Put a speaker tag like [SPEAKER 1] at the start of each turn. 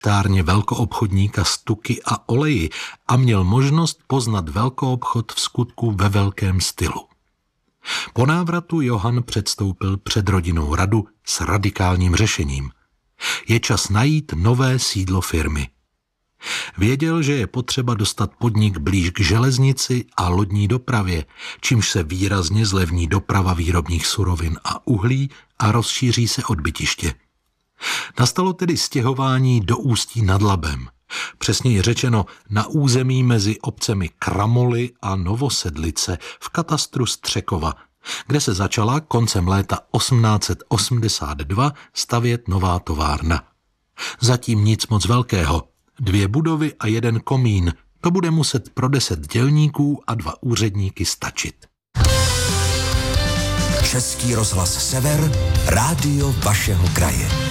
[SPEAKER 1] tiskárně velkoobchodníka s tuky a oleji a měl možnost poznat velkoobchod v skutku ve velkém stylu. Po návratu Johann předstoupil před rodinnou radu s radikálním řešením. Je čas najít nové sídlo firmy. Věděl, že je potřeba dostat podnik blíž k železnici a lodní dopravě, čímž se výrazně zlevní doprava výrobních surovin a uhlí a rozšíří se odbytiště. Nastalo tedy stěhování do Ústí nad Labem, přesněji řečeno na území mezi obcemi Kramoly a Novosedlice v katastru Střekova, kde se začala koncem léta 1882 stavět nová továrna. Zatím nic moc velkého. 2 budovy a 1 komín. To bude muset pro 10 dělníků a 2 úředníky stačit.
[SPEAKER 2] Český rozhlas Sever, rádio vašeho kraje.